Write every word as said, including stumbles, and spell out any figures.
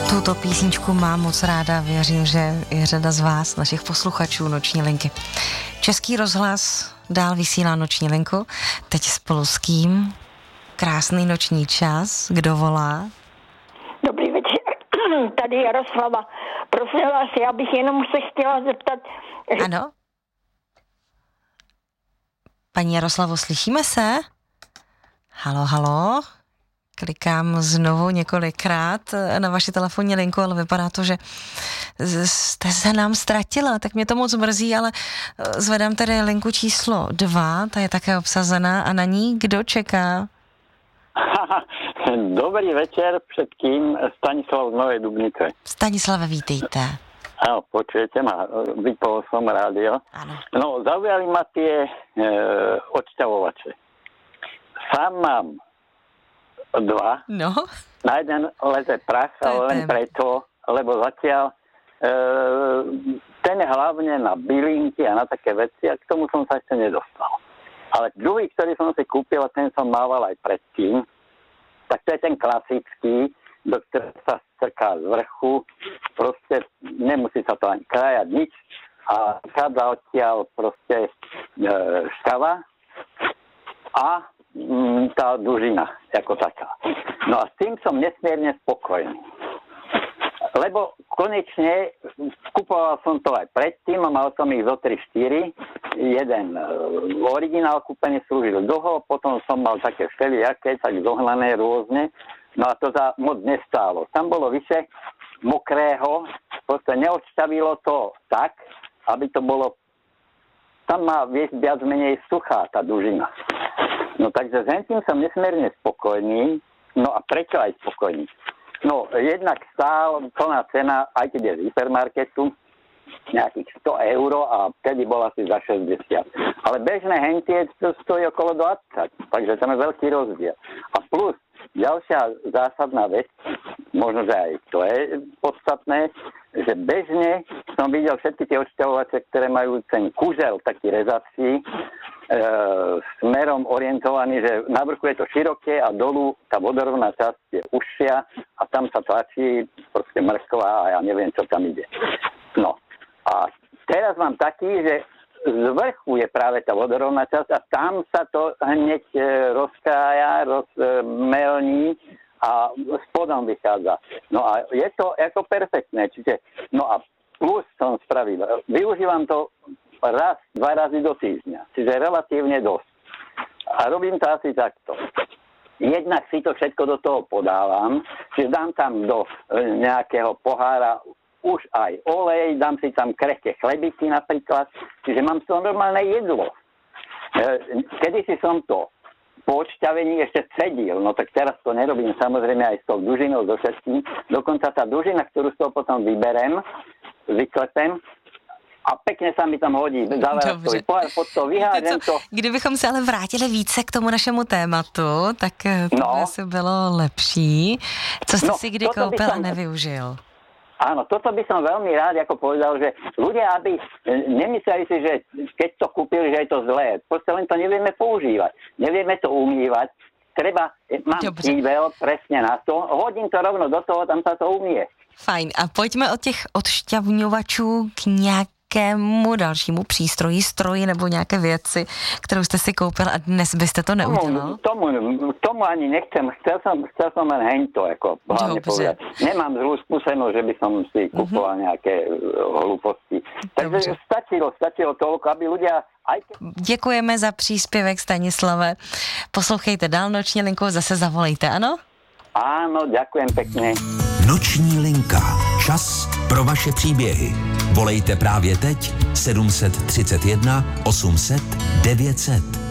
Tuto písničku mám moc ráda, věřím, že je řada z vás, našich posluchačů Noční linky. Český rozhlas dál vysílá Noční linku, teď spolu s kým? Krásný noční čas, kdo volá? Dobrý večer, tady Jaroslava. Prosím vás, já bych jenom se chtěla zeptat... Ano? Paní Jaroslavo, slyšíme se? Halo, halo? Klikám znovu několikrát na vaši telefonní linku, ale vypadá to, že jste se nám ztratila, tak mě to moc mrzí, ale zvedám tedy linku číslo dva, ta je také obsazená a na ní kdo čeká? Dobrý večer všetkým, Stanislav z Novej Dubnice. Stanislave, vítejte. Áno, počujete ma, vypol som rádio. Áno. No, zaujali ma tie e, odšťavovače. Sám mám dva. No. Na jeden leze prach, ale len preto, lebo zatiaľ e, ten je hlavne na bylinky a na také veci a k tomu som sa ešte nedostal. Ale druhý, ktorý som si kúpil a ten som mával aj predtým, tak to je ten klasický, do ktorého sa strká z vrchu, proste nemusí sa to ani krajať nič a vychádza odtiaľ proste e, šťava a mm, tá dužina ako taká. No a s tým som nesmierne spokojný. Lebo konečne kupoval som to aj predtým a mal som ich zo tri štyri. Jeden e, originál kúpený slúžil dlho, potom som mal také všelijaké, tak zohnané rôzne. No a to za moc nestálo. Tam bolo vyše mokrého, proste neodšťavilo to tak, aby to bolo, tam má viac menej suchá tá dužina. No takže s tým som nesmierne spokojný. No a prečo aj spokojný? No jednak stál plná cena, aj keď je z hypermarketu, nejakých sto eur a vtedy bola asi za šesťdesiat. Ale bežné hentie stojí okolo dvadsať, takže tam je veľký rozdiel. A plus ďalšia zásadná vec, možno, že aj to je podstatné, že bežne som videl všetky tie odšťavovače, ktoré majú ten kužel taký rezací, e, smerom orientovaný, že na vrchu je to široké a dolu tá vodorovná časť je užšia a tam sa tlačí proste mrkva a ja neviem, čo tam ide. No a teraz mám taký, že z vrchu je práve tá vodorovná časť a tam sa to hneď rozkrája, rozmelní a spodom vychádza. No a je to ako perfektné. Čiže, no a plus som spravil. Využívam to raz, dva razy do týždňa. Čiže relatívne dosť. A robím to asi takto. Jednak si to všetko do toho podávam, čiže dám tam do nejakého pohára už aj olej, dám si tam krehké chlebiky napríklad, čiže mám to normálne jedlo. Kedy si som to po odšťavení ešte cedil, no tak teraz to nerobím samozrejme aj s tou dužinou, so všetkým. Dokonca tá dužina, ktorú z toho potom vyberem, vyklepem a pekne sa mi tam hodí. Zavracový pohár, pod to vyhážem to. Kdybychom se ale vrátili více k tomu našemu tématu, tak to no. by asi bylo lepší. Co jste no, si kdy koupil a nevyužil? Áno, toto by som veľmi rád ako povedal, že ľudia, aby nemysleli si, že keď to kúpili, že je to zlé. Proste len to nevieme používať. Nevieme to umývať. Treba, mám kývel presne na to, hodím to rovno do toho, tam sa to umie. Fajn, a pojďme od těch odšťavňovačů k nějakému dalšímu přístroji, stroji nebo nějaké věci, kterou jste si koupil a dnes byste to neudělal? Tomu, tomu, tomu ani nechcem. Chcel som, chcel som len hento, ako hlavne povedať. Nemám zlú skúsenosť, že by som si kupoval mm-hmm. nejaké hlúposti. Takže stačilo, stačilo toľko, aby ľudia... Aj... Děkujeme za příspěvek, Stanislave. Poslouchejte dál Noční linku, zase zavolejte, ano? Áno, ďakujem pekne. Noční linka. Čas pro vaše příběhy. Volejte právě teď sedm tři jedna osm set devět set.